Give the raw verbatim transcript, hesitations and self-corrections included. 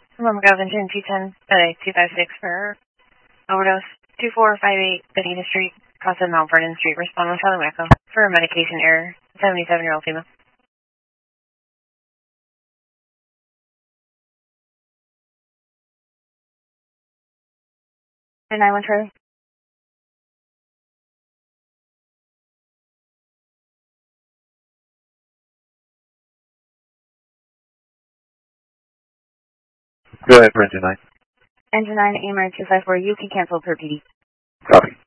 Mama Govington, two ten, uh, two five six for overdose. two four five eight Benita Street, cross of Mount Vernon Street. Respond on Charlie Echo for a medication error. seventy-seven-year-old female. nine one Charlie. Go ahead for engine nine. Engine nine, A M R two five four, you can cancel per P D. Copy.